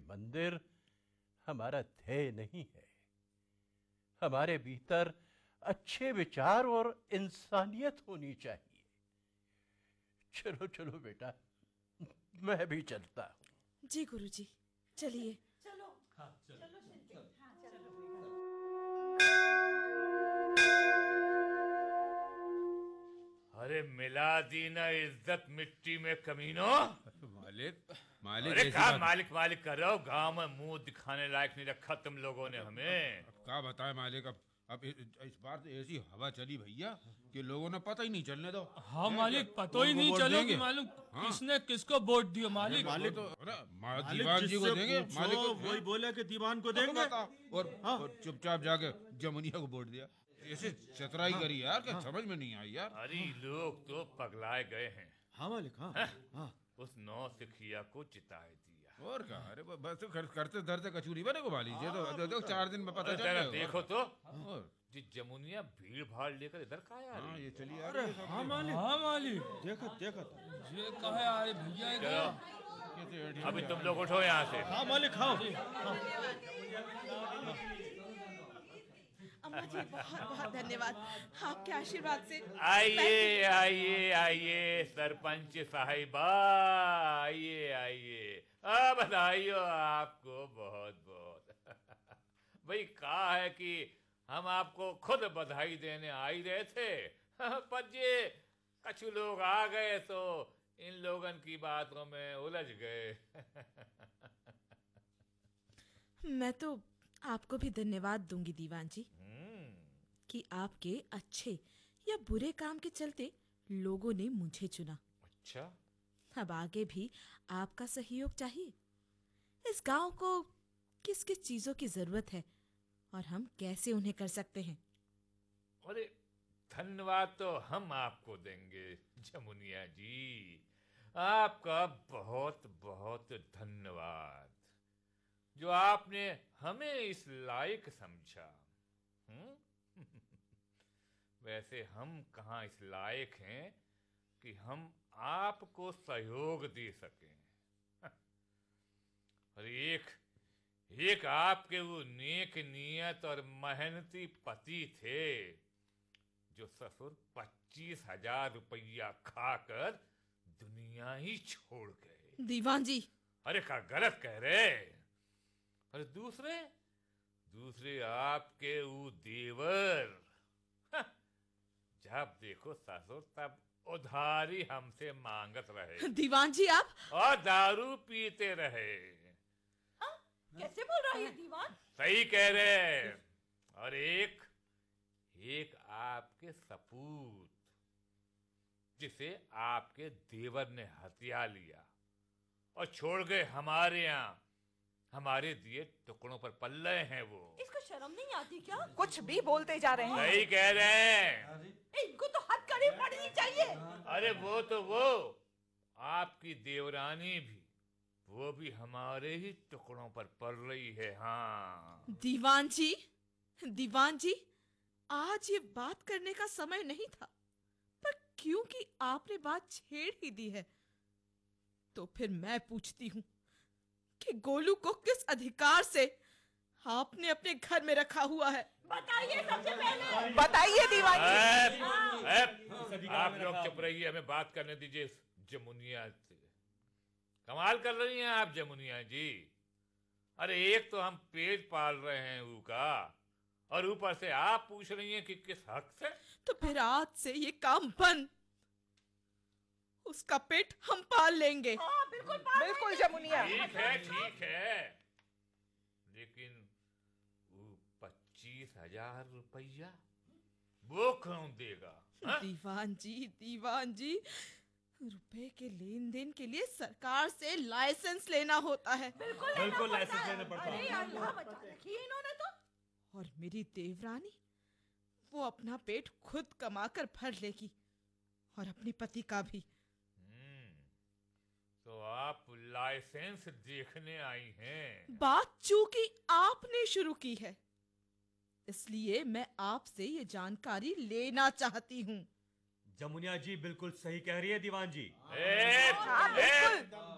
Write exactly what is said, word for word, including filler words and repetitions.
मंदिर हमारा ध्येय नहीं है। हमारे भीतर अच्छे विचार और इंसानियत होनी चाहिए। चलो चलो बेटा, मैं भी चलता हूँ। जी गुरुजी, चलिए। चलो हाँ, चलो चलो चलो, हाँ, चलो। अरे मिला दी ना इज्जत मिट्टी में कमीनों। मालिक मालिक अरे कहा मालिक मालिक कर रहे हो? गांव में मुंह दिखाने लायक नहीं रखा तुम लोगों ने हमें। अब क्या बताएं मालिक, अब अब इस बार तो ऐसी हवा चली भैया कि लोगों ने पता ही नहीं चलने दो। हाँ मालिक, पता ही नहीं चलो कि मालूम किसने किसको वोट दिया। मालिक मालिक तो दीवान जी को देंगे, मालिक वही बोले कि दीवान को देंगे, और चुपचाप जाके जमुनिया को वोट दिया। ऐसे चतराई करी यार, क्या समझ में नहीं आई यार। अरे लोग तो पगलाए गए हैं। हाँ मालिक, हाँ हाँ। उस नौ सिखिया को चिताए दिया और क्या। अरे बस करते धरते कचूरी बने को भाली तो दो चार दिन में पता चल जाएगा। देखो तो जी जमुनिया भीड़ भाड़ लेकर इधर का आया। हाँ ये चलिए। अरे हाँ मालिक, हाँ मालिक, देखो देखो ये कहे आए भैया। अभी तुम लोग उठो यहाँ से। हाँ मालिक, हाँ। अम्मा जी बहुत बहुत धन्यवाद आपके आशीर्वाद से। आइए आइए आइए सरपंच साहिबा, आइए आइए। अब बधाइयो आपको बहुत बहुत। भाई कहा है कि हम आपको खुद बधाई देने आ ही रहे थे, पर ये कुछ लोग आ गए तो इन लोगन की बातों में उलझ गए। मैं तो आपको भी धन्यवाद दूंगी दीवान जी कि आपके अच्छे या बुरे काम के चलते लोगों ने मुझे चुना। अच्छा, अब आगे भी आपका सहयोग चाहिए। इस गांव को किस किस चीजों की जरूरत है और हम कैसे उन्हें कर सकते हैं। अरे धन्यवाद तो हम आपको देंगे जमुनिया जी, आपका बहुत बहुत धन्यवाद जो आपने हमें इस लायक समझा। हम्म वैसे हम कहाँ इस लायक हैं कि हम आपको सहयोग दे सकें। और एक एक आपके वो नेक नियत और मेहनती पति थे जो ससुर पच्चीस हजार रुपया खाकर दुनिया ही छोड़ गए। दीवान जी, अरे क्या गलत कह रहे। और दूसरे दूसरे आपके वो देवर, जब देखो ससुर तब उधारी हमसे मांगत रहे। दीवान जी आप और दारू पीते रहे। हाँ? कैसे बोल रहा है दीवान? सही कह रहे। और एक एक आपके सपूत जिसे आपके देवर ने हत्या लिया और छोड़ गए हमारे यहाँ, हमारे दिए टुकड़ों पर पल रहे हैं वो। इसको शर्म नहीं आती क्या? कुछ भी बोलते जा रहे हैं। सही कह रहे हैं। इनको तो हद कड़ी पड़नी चाहिए। अरे वो तो वो आपकी देवरानी भी, वो भी हमारे ही टुकड़ों पर पल रही है। हाँ दीवान जी, दीवान जी आज ये बात करने का समय नहीं था, पर क्योंकि आपने बात छेड़ ही दी है तो फिर मैं पूछती हूँ कि गोलू को किस अधिकार से आपने अपने घर में रखा हुआ है? बताइए सबसे पहले। बताइए दीवान जी। आप लोग चुप रहिए, हमें बात करने दीजिए जमुनिया से। कमाल कर रही हैं आप जमुनिया जी। अरे एक तो हम पेट पाल रहे हैं ऊ का, और ऊपर से आप पूछ रही हैं कि किस हक से। तो फिर आज से ये काम बंद। उसका पेट हम पाल लेंगे। हाँ, बिल्कुल पाल बिल्कुल जमुनिया। ठीक है ठीक है, लेकिन वो पच्चीस हजार रुपया वो कौन देगा? हा? दीवान जी, दीवान जी, रुपए के लेन देन के लिए सरकार से लाइसेंस लेना होता है। बिल्कुल बिल्कुल लाइसेंस लेना पड़ता है। अरे अल्लाह बचा रखी है इन्होंने तो। और मेरी देवरानी, वो अपना पेट खुद कमाकर भर लेगी और अपने पति का भी। तो आप लाइसेंस देखने आई हैं? बात चूंकि आपने शुरू की है, इसलिए मैं आपसे ये जानकारी लेना चाहती हूँ। जमुनिया जी बिल्कुल सही कह रही है दीवान जी। ए, हाँ, ए, बिल्कुल।